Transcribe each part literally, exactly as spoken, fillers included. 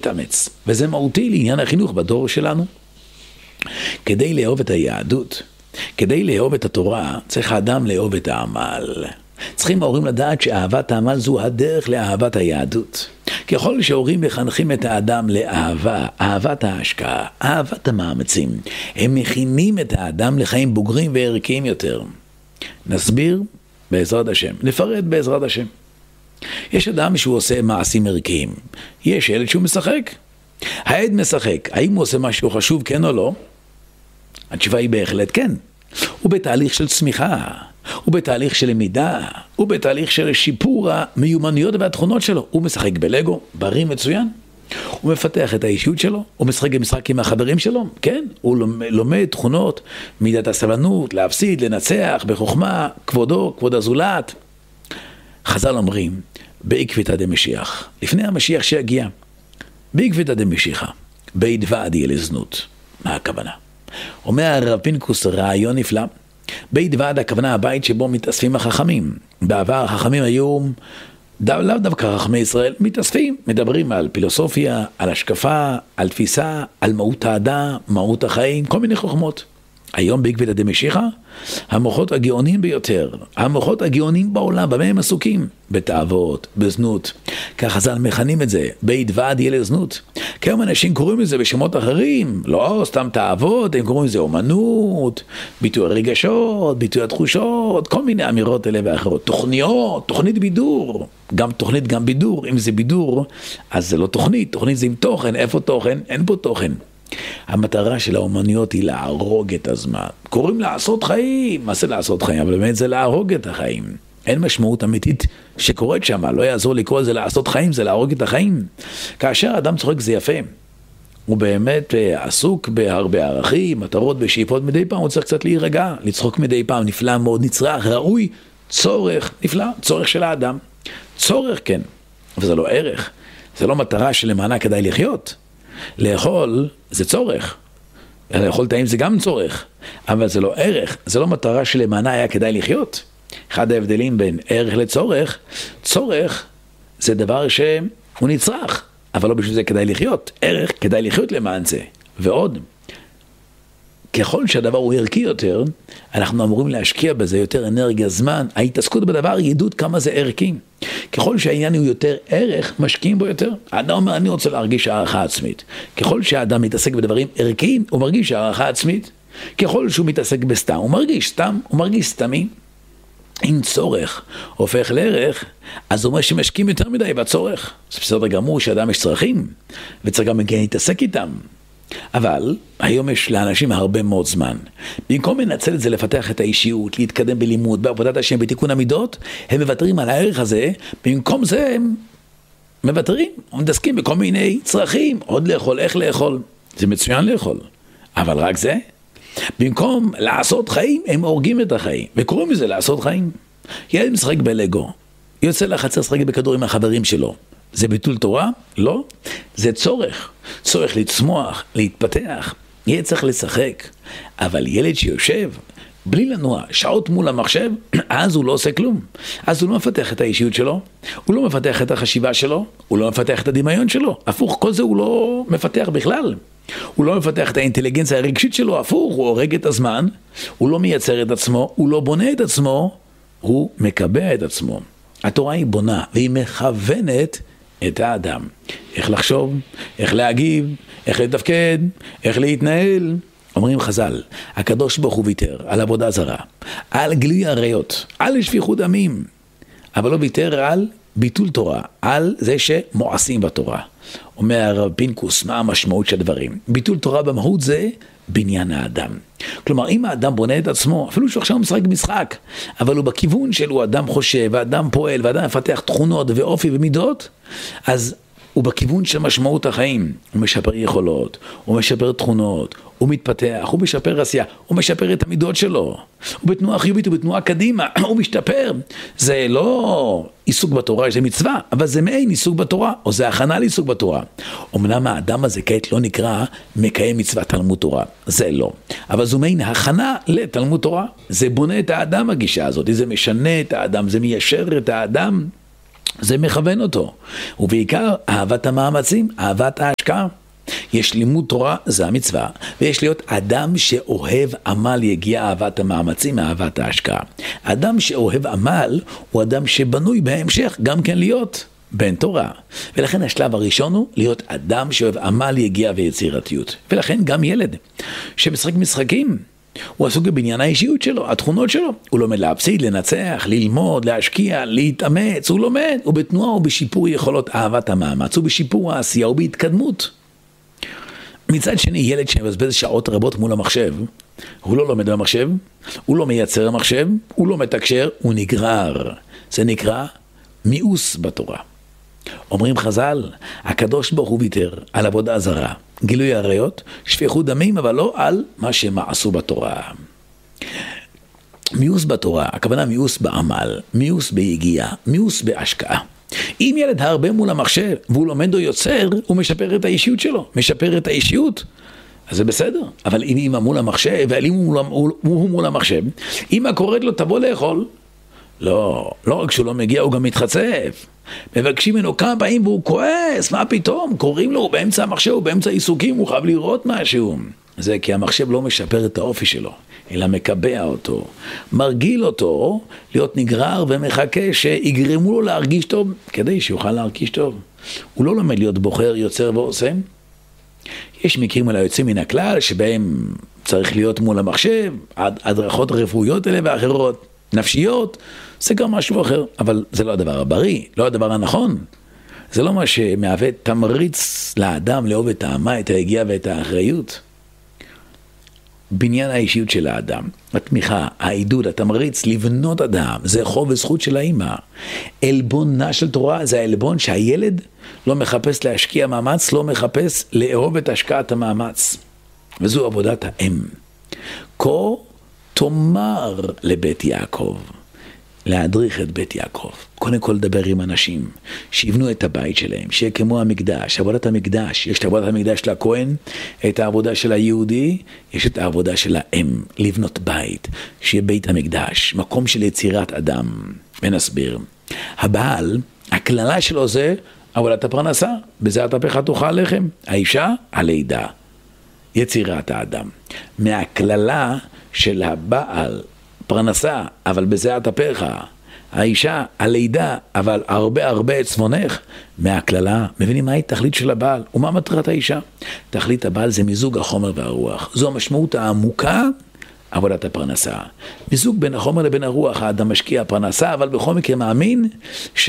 להתאמץ, וזה מהותי לעניין החינוך בדור שלנו. כדי לאהוב את היהדות, כדי לאהוב את התורה, צריך האדם לאהוב את העמל. צריכים ההורים לדעת שאהבת העמל זו הדרך לאהבת היהדות. ככל שההורים מחנכים את האדם לאהבה, אהבת ההשקעה, אהבת המאמצים, הם מכינים את האדם לחיים בוגרים וערכיים יותר. נסביר בעזרת השם, נפרט בעזרת השם. יש אדם שהוא עושה מעשים ערכיים, יש ילד שהוא משחק. העד משחק, האם הוא עושה משהו חשוב כן או לא? התשובה היא בהחלט כן. הוא בתהליך של צמיחה, הוא בתהליך של למידה, הוא בתהליך של שיפור המיומנויות והתכונות שלו. הוא משחק בלגו, בריא מצוין. הוא מפתח את האישיות שלו, הוא משחק במשחק עם החברים שלו, כן? הוא לומד תכונות, מידת הסבלנות, להפסיד, לנצח, בחוכמה, כבודו, כבוד הזולת. חז"ל אומרים, בעקבתא דמשיח, לפני המשיח שיגיע, בעקבתא דמשיחא, בית ועד יהיה לזנות. מה הכוונה? אומר הרב פינקוס רעיון נפלא. בית ועד הכוונה הבית שבו מתאספים החכמים. בעבר החכמים היו, לאו דווקא חכמי ישראל, מתאספים, מדברים על פילוסופיה, על השקפה, על תפיסה, על מהות האדם, מהות החיים, כל מיני חוכמות. היום בעקבתא דמשיחא, המוחות הגאונים ביותר, המוחות הגאונים בעולם, במה הם עסוקים? בתאוות, בזנות. ככה חז"ל מכנים את זה, בית ועד יהיה לזנות. כיום אנשים קוראים לזה בשמות אחרים, לא סתם תאוות, הם קוראים לזה אומנות, ביטוי רגשות, ביטוי התחושות, כל מיני אמירות אלה ואחרות. תוכניות, תוכנית בידור, גם תוכנית גם בידור. אם זה בידור, אז זה לא תוכנית, תוכנית זה עם תוכן. איפה תוכן? אין פה תוכן. המטרה של האומנויות היא להרוג את הזמן. קוראים לעשות חיים, מה זה לעשות חיים? אבל באמת זה להרוג את החיים. אין משמעות אמיתית שקורית שם, לא יעזור לקרוא זה לעשות חיים, זה להרוג את החיים. כאשר אדם צוחק זה יפה. הוא באמת עסוק בהרבה ערכים, מטרות ושאיפות, מדי פעם הוא צריך קצת להירגע, לצחוק מדי פעם, נפלא מאוד, נצרך, ראוי, צורך, נפלא, צורך של האדם. צורך כן, אבל זה לא ערך, זה לא מטרה שלמענה כדאי לחיות. לאכול זה צורך, לאכול טעים זה גם צורך, אבל זה לא ערך, זה לא מטרה שלמענה היה כדאי לחיות. אחד ההבדלים בין ערך לצורך, צורך זה דבר שהוא נצרך, אבל לא בשביל זה כדאי לחיות. ערך כדאי לחיות למען זה. ועוד, ככל שהדבר הוא ערכי יותר, אנחנו אמורים להשקיע בזה יותר אנרגיה, זמן. ההתעסקות בדבר ידעות כמה זה ערכי. ככל שהעניין הוא יותר ערך, משקיעים בו יותר. האדם אומר, אני רוצה להרגיש הערכה עצמית. ככל שהאדם מתעסק בדברים ערכיים, הוא מרגיש הערכה עצמית. ככל שהוא מתעסק בסתם, הוא מרגיש סתם, הוא מרגיש סתמי. אם צורך הופך לערך, אז הוא אומר שמשקיעים יותר מדי בצורך. זה בסדר גמור שאדם יש צרכים, וצריך גם כן להתעסק איתם. אבל היום יש לאנשים הרבה מאוד זמן. במקום לנצל את זה לפתח את האישיות, להתקדם בלימוד, בעבודת השם, בתיקון המידות, הם מוותרים על הערך הזה. במקום זה הם מוותרים, הם מתעסקים בכל מיני צרכים, עוד לאכול, איך לאכול. זה מצוין לאכול, אבל רק זה. במקום לעשות חיים, הם הורגים את החיים, וקוראים לזה לעשות חיים. ילד משחק בלגו, יוצא לחצר לשחק בכדור עם החברים שלו. זה ביטול תורה? לא. זה צורך. צורך לצמוח, להתפתח. ילד צריך לשחק. אבל ילד שיושב בלי לנוע שעות מול המחשב, אז הוא לא עושה כלום. אז הוא לא מפתח את האישיות שלו, הוא לא מפתח את החשיבה שלו, הוא לא מפתח את הדמיון שלו. הפוך, כל זה הוא לא מפתח בכלל. הוא לא מפתח את האינטליגנציה הרגשית שלו, הפוך, הוא הורג את הזמן, הוא לא מייצר את עצמו, הוא לא בונה את עצמו, הוא מקבע את עצמו. התורה היא בונה והיא מכוונת את האדם. איך לחשוב, איך להגיב, איך לתפקד, איך להתנהל. אומרים חז"ל, הקדוש ברוך הוא ויתר על עבודה זרה, על גילוי עריות, על שפיכות דמים, אבל לא ויתר על ביטול תורה, על זה שמועשים בתורה. אומר הרב פינקוס, מה המשמעות של הדברים? ביטול תורה במהות זה בניין האדם. כלומר, אם האדם בונה את עצמו, אפילו שהוא עכשיו משחק משחק, אבל הוא בכיוון שלו, אדם חושב, ואדם פועל, ואדם מפתח תכונות ואופי ומידות, אז הוא בכיוון של משמעות החיים. הוא משפר יכולות, הוא משפר תכונות, הוא מתפתח, הוא משפר עשייה, הוא משפר את המידות שלו. הוא בתנועה חיובית, הוא בתנועה קדימה, הוא משתפר. זה לא עיסוק בתורה, זה מצווה, אבל זה מעין עיסוק בתורה, או זה הכנה לעיסוק בתורה. אמנם האדם הזה כעת לא נקרא מקיים מצוות תלמוד תורה, זה לא. אבל זו מעין הכנה לתלמוד תורה. זה בונה את האדם הגישה הזאת, זה משנה את האדם, זה מיישר את האדם. זה מכוון אותו. ובעיקר אהבת המאמצים, אהבת ההשקעה. יש לימוד תורה, זה המצווה, ויש להיות אדם שאוהב עמל, יגיע אהבת המאמצים, אהבת ההשקעה. אדם שאוהב עמל הוא אדם שבנוי בהמשך גם כן להיות בן תורה. ולכן השלב הראשון הוא להיות אדם שאוהב עמל, יגיע ויצירתיות. ולכן גם ילד שמשחק משחקים, הוא עסוק בבניין האישיות שלו, התכונות שלו. הוא לומד להפסיד, לנצח, ללמוד, להשקיע, להתאמץ, הוא לומד, הוא בתנועה, הוא בשיפור יכולות אהבת המאמץ, הוא בשיפור העשייה, הוא בהתקדמות. מצד שני, ילד שמבזבז שעות רבות מול המחשב, הוא לא לומד במחשב, הוא לא מייצר המחשב, הוא לא מתקשר, הוא נגרר. זה נקרא מיאוס בתורה. אומרים חז"ל, הקדוש ברוך הוא ויתר על עבודה זרה, גילוי עריות, שפיכות דמים, אבל לא על מה שמעשו בתורה. מיאוס בתורה, הכוונה מיאוס בעמל, מיאוס ביגיעה, מיאוס בהשקעה. אם ילד הרבה מול המחשב והוא לומד או יוצר, הוא משפר את האישיות שלו, משפר את האישיות, אז זה בסדר. אבל אם אמא מול המחשב, ואם הוא מול, הוא, הוא מול המחשב, אמא קוראת לו תבוא לאכול, לא, לא רק שהוא לא מגיע, הוא גם מתחצף. מבקשים ממנו כמה פעמים והוא כועס, מה פתאום? קוראים לו, הוא באמצע המחשב, הוא באמצע עיסוקים, הוא חייב לראות משהו. זה כי המחשב לא משפר את האופי שלו, אלא מקבע אותו, מרגיל אותו להיות נגרר ומחכה שיגרמו לו להרגיש טוב, כדי שיוכל להרגיש טוב. הוא לא לומד להיות בוחר, יוצר ועושה. יש מקרים על היוצאים מן הכלל, שבהם צריך להיות מול המחשב, הדרכות רפואיות אלה ואחרות, נפשיות, זה גם משהו אחר, אבל זה לא הדבר הבריא, לא הדבר הנכון. זה לא מה שמהווה תמריץ לאדם לאהוב את האמה, את ההגיעה ואת האחריות. בניין האישיות של האדם, התמיכה, העידוד, התמריץ לבנות אדם, זה חוב וזכות של האמא. אלבונה של תורה זה האלבון שהילד לא מחפש להשקיע מאמץ, לא מחפש לאהוב את השקעת המאמץ. וזו עבודת האם. כה תאמר לבית יעקב, להדריך את בית יעקב. קודם כל לדבר עם אנשים, שיבנו את הבית שלהם, שיהיה כמו המקדש, עבודת המקדש. יש את עבודת המקדש של הכהן, את העבודה של היהודי, יש את העבודה של האם, לבנות בית, שיהיה בית המקדש, מקום של יצירת אדם. ונסביר. הבעל, הכללה שלו זה עבודת הפרנסה, בזה התפך תאכל לחם. האישה, הלידה, יצירת האדם. מהכללה של הבעל, פרנסה, אבל בזה התפך, האישה, הלידה, אבל הרבה הרבה צפונך, מהכללה, מבינים מהי תכלית של הבעל, ומה מטרת האישה? תכלית הבעל זה מיזוג החומר והרוח, זו המשמעות העמוקה, עבודת הפרנסה. מיזוג בין החומר לבין הרוח, האדם משקיע פרנסה, אבל בכל מקרה מאמין ש...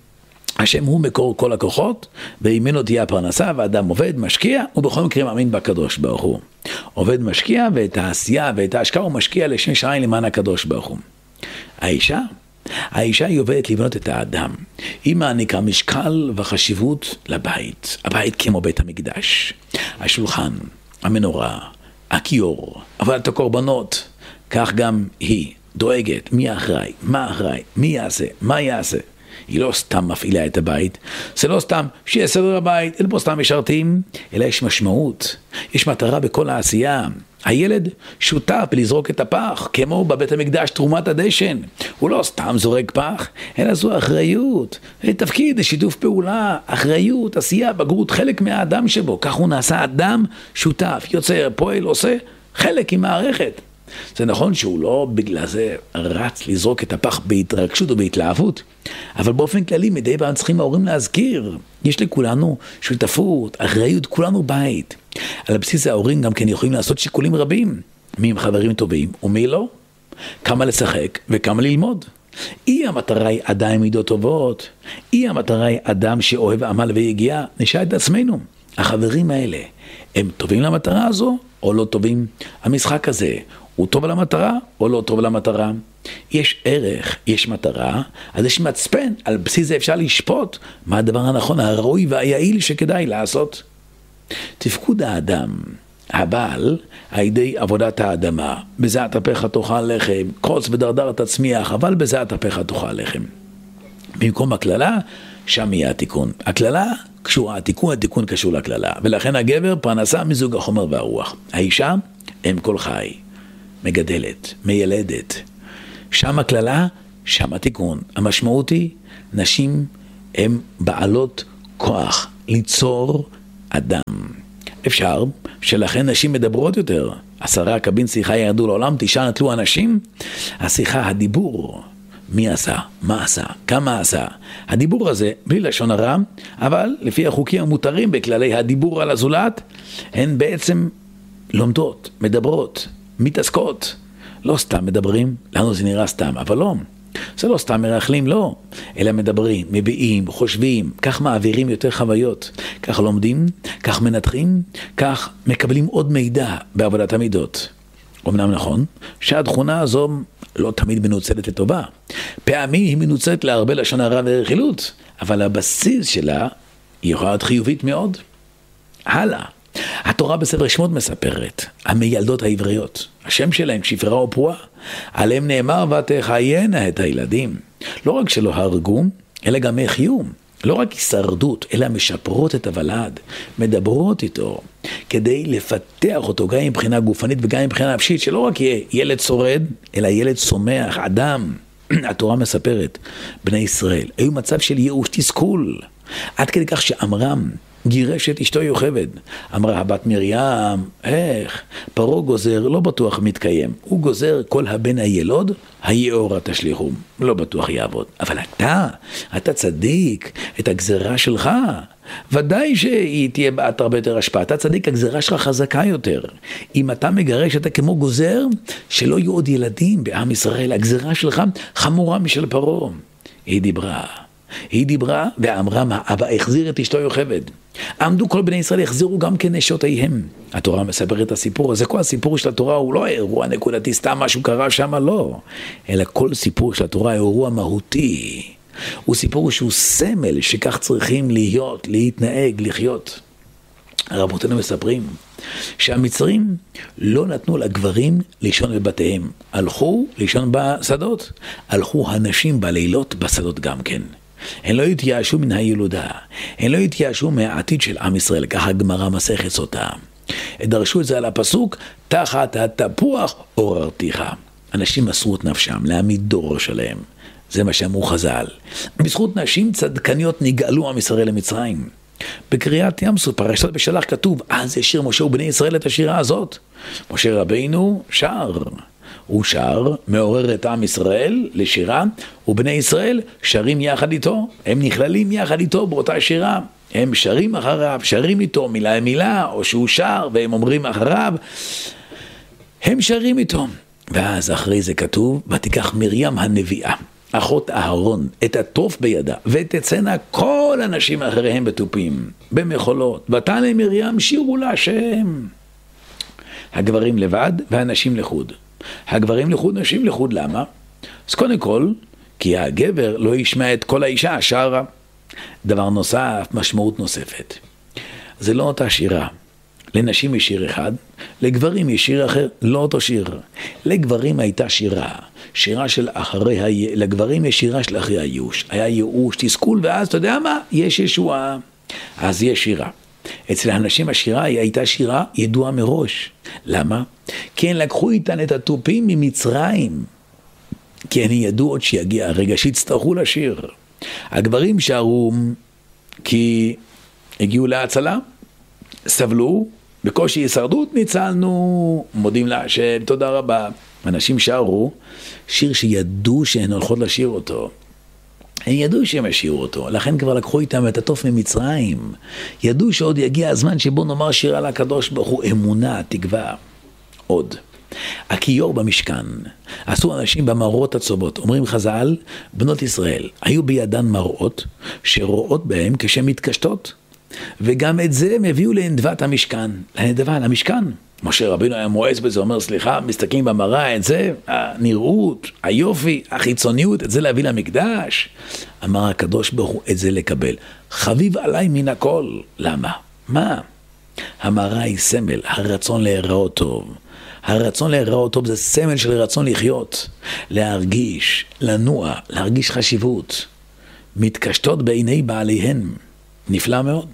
השם הוא מקור כל הכוחות, וימנו תהיה הפרנסה, והאדם עובד, משקיע, ובכל מקרה מאמין בקדוש ברוך הוא. עובד משקיע, ואת העשייה ואת ההשקעה הוא משקיע לשם שעין למען הקדוש ברוך הוא. האישה, האישה היא עובדת לבנות את האדם. היא מעניקה משקל וחשיבות לבית. הבית כמו בית המקדש. השולחן, המנורה, הכיור, עבודת הקורבנות. כך גם היא דואגת מי אחראי, מה אחראי, מי יעשה, מה יעשה. היא לא סתם מפעילה את הבית, זה לא סתם שיהיה סדר הבית, אין פה סתם משרתים, אלא יש משמעות, יש מטרה בכל העשייה. הילד שותף לזרוק את הפח, כמו בבית המקדש תרומת הדשן, הוא לא סתם זורק פח, אלא זו אחריות, תפקיד, שיתוף פעולה, אחריות, עשייה, בגרות, חלק מהאדם שבו, כך הוא נעשה אדם שותף, יוצר, פועל, עושה, חלק עם מערכת. זה נכון שהוא לא בגלל זה רץ לזרוק את הפח בהתרגשות או בהתלהבות, אבל באופן כללי מדי פעם צריכים ההורים להזכיר, יש לכולנו שותפות, אחריות, כולנו בית. על הבסיס ההורים גם כן יכולים לעשות שיקולים רבים, מי הם חברים טובים ומי לא, כמה לשחק וכמה ללמוד. אי המטרה היא אדם מידות טובות, אי המטרה היא אדם שאוהב עמל ויגיע, נשאל את עצמנו, החברים האלה הם טובים למטרה הזו או לא טובים? המשחק הזה הוא טוב למטרה או לא טוב למטרה? יש ערך, יש מטרה, אז יש מצפן, על בסיס זה אפשר לשפוט מה הדבר הנכון, הראוי והיעיל שכדאי לעשות. תפקוד האדם, הבעל, הידי עבודת האדמה, בזה התפך תאכל לחם, קוץ ודרדר תצמיח, אבל בזה התפך תאכל לחם. במקום הכללה, שם יהיה התיקון. הכללה קשורה, התיקון, התיקון קשור לכללה, ולכן הגבר פרנסה מזוג החומר והרוח. האישה, הם כל חי, מגדלת, מיילדת. שם הכללה, שם התיקון. המשמעות היא, נשים הן בעלות כוח ליצור אדם. אפשר שלכן נשים מדברות יותר. עשרה קבין שיחה ירדו לעולם, תשעה נטלו אנשים. השיחה, הדיבור, מי עשה, מה עשה, כמה עשה. הדיבור הזה, בלי לשון הרע, אבל לפי החוקים המותרים בכללי הדיבור על הזולת, הן בעצם לומדות, מדברות, מתעסקות. לא סתם מדברים, לנו זה נראה סתם, אבל לא. זה לא סתם מרחלים, לא. אלא מדברים, מביעים, חושבים, כך מעבירים יותר חוויות. כך לומדים, כך מנתחים, כך מקבלים עוד מידע בעבודת המידות. אמנם נכון שהתכונה הזו לא תמיד מנוצלת לטובה. פעמים היא מנוצלת להרבה לשון הרע ורכילות, אבל הבסיס שלה היא יכולה להיות חיובית מאוד. הלאה. התורה בספר שמות מספרת, המילדות העבריות, השם שלהם שפרה ופרועה, עליהם נאמר ותחיינה את הילדים. לא רק שלא הרגו, אלא גם החיו. לא רק הישרדות, אלא משפרות את הוולד, מדברות איתו, כדי לפתח אותו גם מבחינה גופנית וגם מבחינה נפשית, שלא רק יהיה ילד שורד, אלא ילד צומח, אדם. התורה מספרת, בני ישראל, היו מצב של ייאוש, תסכול, עד כדי כך שאמרם, גירש את אשתו יוכבד. אמרה הבת מרים, איך? פרעה גוזר, לא בטוח מתקיים. הוא גוזר כל הבן הילוד, היאורה תשליחו. לא בטוח יעבוד. אבל אתה, אתה צדיק, את הגזרה שלך. ודאי שהיא תהיה בעת הרבה יותר השפעה. אתה צדיק, הגזרה שלך חזקה יותר. אם אתה מגרש, אתה כמו גוזר, שלא יהיו עוד ילדים בעם ישראל. הגזרה שלך חמורה משל פרעה. היא דיברה. היא דיברה ואמרה מה, אבא החזיר את אשתו יוכבד. עמדו כל בני ישראל, החזירו גם כנשותיהם. התורה מספרת את הסיפור הזה. כל הסיפור של התורה הוא לא אירוע נקודתי, סתם משהו קרה שם, לא. אלא כל סיפור של התורה הוא אירוע מהותי. הוא סיפור שהוא סמל שכך צריכים להיות, להתנהג, לחיות. רבותינו מספרים שהמצרים לא נתנו לגברים לישון בבתיהם. הלכו לישון בשדות. הלכו הנשים בלילות בשדות גם כן. הן לא התייאשו מן הילודה, הן לא התייאשו מהעתיד של עם ישראל, ככה הגמרא מסכת סוטה. דרשו את זה על הפסוק, תחת התפוח עוררתיך. אנשים מסרו את נפשם להעמיד דור שלהם. זה מה שאמרו חז"ל. בזכות נשים צדקניות נגאלו עם ישראל למצרים. בקריאת ים סוף פרשת בשלח כתוב, אז השיר משה ובני ישראל את השירה הזאת. משה רבינו שר. הוא שר, מעורר את עם ישראל לשירה, ובני ישראל שרים יחד איתו, הם נכללים יחד איתו באותה שירה, הם שרים אחריו, שרים איתו מילה מילה, או שהוא שר והם אומרים אחריו, הם שרים איתו. ואז אחרי זה כתוב, ותיקח מרים הנביאה, אחות אהרון, את התוף בידה, ותצאנה כל אנשים אחריהם בתופים, במחולות, ותענה מרים שירו להשם. הגברים לבד והנשים לחוד. הגברים לחוד, נשים לחוד, למה? אז קודם כל, כי הגבר לא ישמע את כל האישה השרה. דבר נוסף, משמעות נוספת. זה לא אותה שירה. לנשים יש שיר אחד, לגברים יש שיר אחר, לא אותו שיר. לגברים הייתה שירה, שירה של אחרי, לגברים יש שירה של אחרי הייאוש. היה ייאוש, תסכול, ואז אתה יודע מה? יש ישועה. אז יש שירה. אצל האנשים השירה היא הייתה שירה ידועה מראש. למה? כי הם לקחו איתן את התופים ממצרים. כי הם ידעו עוד שיגיע הרגע שיצטרכו לשיר. הגברים שרו כי הגיעו להצלה, סבלו, בקושי הישרדות ניצלנו, מודים להשם, תודה רבה. אנשים שרו שיר שידעו שהן הולכות לשיר אותו. הם ידעו שהם ישירו אותו, לכן כבר לקחו איתם את התוף ממצרים. ידעו שעוד יגיע הזמן שבו נאמר שירה לקדוש ברוך הוא, אמונה, תקווה. עוד. הכיור במשכן, עשו אנשים במראות הצובות. אומרים חז"ל, בנות ישראל, היו בידן מראות שרואות בהם כשהם מתקשטות. וגם את זה הם הביאו לנדבת המשכן, לנדבה, למשכן. משה רבינו היה מואץ בזה, אומר סליחה, מסתכלים במראה, את זה, הנראות, היופי, החיצוניות, את זה להביא למקדש. אמר הקדוש ברוך הוא, את זה לקבל. חביב עליי מן הכל. למה? מה? המראה היא סמל, הרצון להיראות טוב. הרצון להיראות טוב זה סמל של רצון לחיות, להרגיש, לנוע, להרגיש חשיבות. מתקשטות בעיני בעליהן. נפלא מאוד.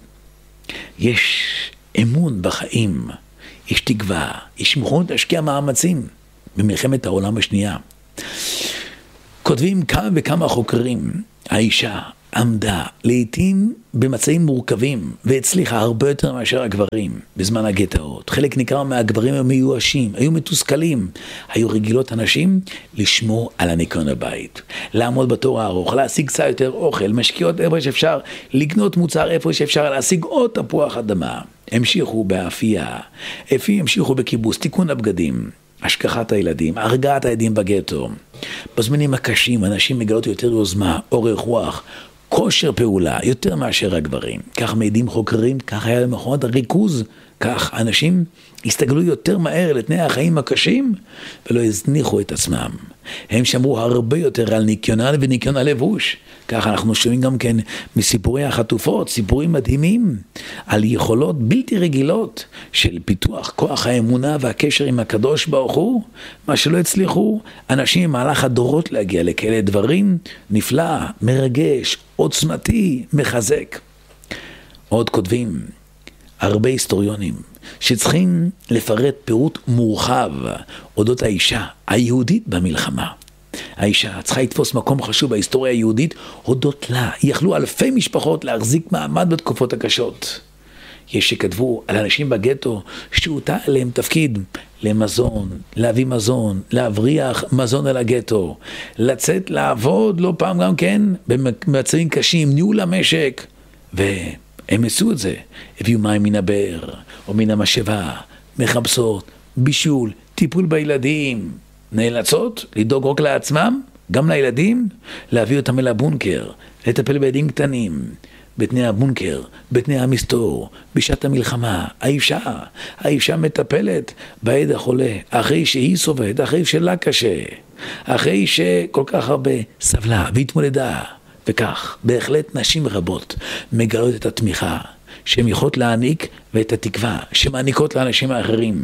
יש אמון בחיים. יש תקווה, יש מוכנות להשקיע מאמצים במלחמת העולם השנייה. כותבים כמה וכמה חוקרים, האישה עמדה לעתים במצעים מורכבים והצליחה הרבה יותר מאשר הגברים בזמן הגטאות. חלק ניכר מהגברים היו מיואשים, היו מתוסכלים, היו רגילות הנשים לשמור על הניקיון הבית, לעמוד בתור הארוך, להשיג קצת יותר אוכל, משקיעות איפה שאפשר, לקנות מוצר איפה שאפשר, להשיג עוד תפוח אדמה. המשיכו באפייה, אפי המשיכו בכיבוס, תיקון הבגדים, השכחת הילדים, הרגעת הילדים בגטו. בזמנים הקשים אנשים מגלות יותר יוזמה, אורך רוח, כושר פעולה, יותר מאשר הגברים. כך מעידים חוקרים, כך היה למכונות הריכוז, כך אנשים הסתגלו יותר מהר לתנאי החיים הקשים ולא הזניחו את עצמם. הם שמרו הרבה יותר על ניקיונן וניקיון הלבוש. כך אנחנו שומעים גם כן מסיפורי החטופות, סיפורים מדהימים על יכולות בלתי רגילות של פיתוח כוח האמונה והקשר עם הקדוש ברוך הוא, מה שלא הצליחו אנשים במהלך הדורות להגיע לכאלה דברים נפלא, מרגש, עוצמתי, מחזק. עוד כותבים הרבה היסטוריונים שצריכים לפרט פירוט מורחב אודות האישה היהודית במלחמה. האישה צריכה לתפוס מקום חשוב בהיסטוריה היהודית, הודות לה יכלו אלפי משפחות להחזיק מעמד בתקופות הקשות. יש שכתבו על אנשים בגטו שהוטל עליהם תפקיד למזון, להביא מזון, להבריח מזון על הגטו, לצאת לעבוד לא פעם גם כן במצבים קשים, ניהול המשק, והם עשו את זה, הביאו מים מן הבאר או מן המשאבה, מחפשות, בישול, טיפול בילדים, נאלצות לדאוג רק לעצמם, גם לילדים, להביא אותם אל הבונקר, לטפל בילדים קטנים, בתנאי הבונקר, בתנאי המסתור, בשעת המלחמה. האישה, האישה מטפלת בעד החולה, אחרי שהיא סובלת, אחרי שלה קשה, אחרי שכל כך הרבה סבלה והתמודדה. וכך, בהחלט נשים רבות מגלות את התמיכה שהן יכולות להעניק ואת התקווה שמעניקות לאנשים האחרים.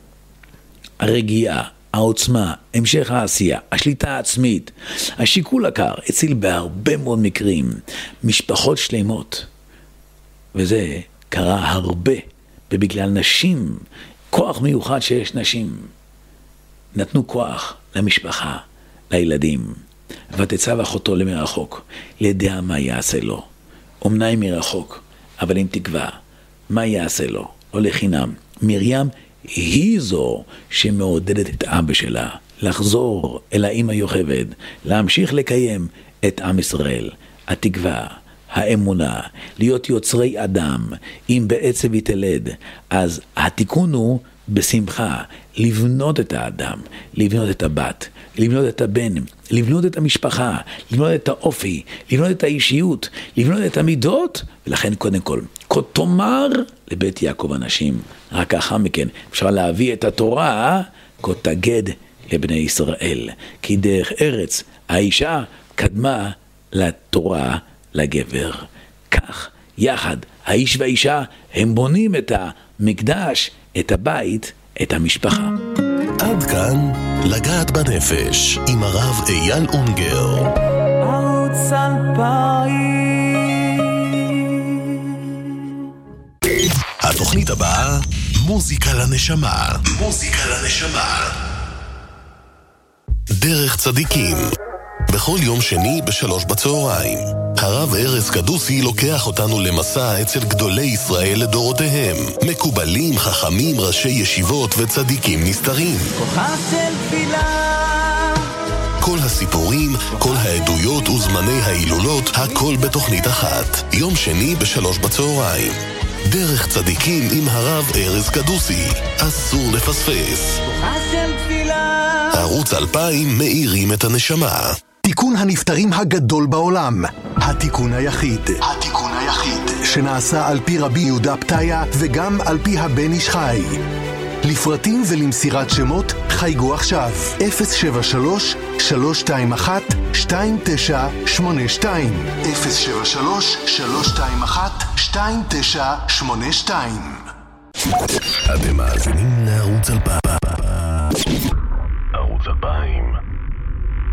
הרגיעה, העוצמה, המשך העשייה, השליטה העצמית, השיקול הקר, הציל בהרבה מאוד מקרים משפחות שלמות. וזה קרה הרבה, ובגלל נשים, כוח מיוחד שיש נשים, נתנו כוח למשפחה, לילדים, ותצב אחותו למרחוק, לידע מה יעשה לו. אומנם מרחוק, אבל עם תקווה, מה יעשה לו? לא לחינם. מרים היא זו שמעודדת את אבא שלה לחזור אל האמא יוכבד, להמשיך לקיים את עם ישראל. התקווה, האמונה, להיות יוצרי אדם, אם בעצב יתלד, אז התיקון הוא בשמחה, לבנות את האדם, לבנות את הבת, לבנות את הבן, לבנות את המשפחה, לבנות את האופי, לבנות את האישיות, לבנות את המידות, ולכן קודם כל, כה תאמר לבית יעקב אנשים, רק ככה מכן אפשר להביא את התורה, כה תגד לבני ישראל, כי דרך ארץ האישה קדמה לתורה לגבר. כך יחד האיש והאישה הם בונים את המקדש, את הבית, את המשפחה. עד כאן לגעת בנפש עם הרב אייל אונגר. ערוץ אלפיים. התוכנית הבאה, מוזיקה לנשמה. מוזיקה לנשמה. דרך צדיקים. בכל יום שני בשלוש בצהריים. הרב ארז קדוסי לוקח אותנו למסע אצל גדולי ישראל לדורותיהם. מקובלים, חכמים, ראשי ישיבות וצדיקים נסתרים. כוחה של תפילה. כל הסיפורים, כל העדויות וזמני ההילולות, הכל בתוכנית אחת. יום שני בשלוש בצהריים. דרך צדיקים עם הרב ארז קדוסי. אסור לפספס. כוחה של תפילה. ערוץ אלפיים מאירים את הנשמה. תיקון הנפטרים הגדול בעולם. התיקון היחיד. התיקון היחיד. שנעשה על פי רבי יהודה פתיה וגם על פי הבן איש חי. לפרטים ולמסירת שמות חייגו עכשיו. אפס שבע שלוש שלוש שתיים אחת שתיים תשע שמונה שתיים. אפס שבע שלוש שלוש שתיים אחת שתיים תשע שמונה שתיים. אתם מאזינים לערוץ אלפיים. ערוץ אלפיים.